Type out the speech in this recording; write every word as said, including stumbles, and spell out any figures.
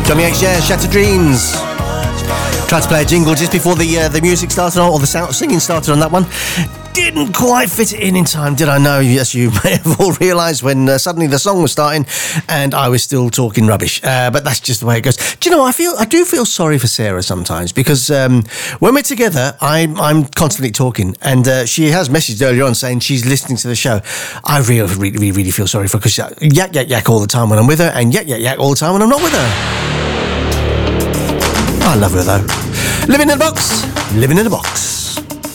Johnny H, yeah, Shattered Dreams. Tried to play a jingle just before the uh, the music started on, or the sound, singing started on that one. Didn't quite fit it in in time, did I? No, yes, you may have all realised when uh, suddenly the song was starting and I was still talking rubbish. Uh, but that's just the way it goes. Do you know, I feel I do feel sorry for Sarah sometimes because um, when we're together, I'm, I'm constantly talking, and uh, she has messaged earlier on saying she's listening to the show. I really, really, really feel sorry for her because yak, yak, yak all the time when I'm with her, and yak, yak, yak all the time when I'm not with her. I love her though. Living in a box, living in a box.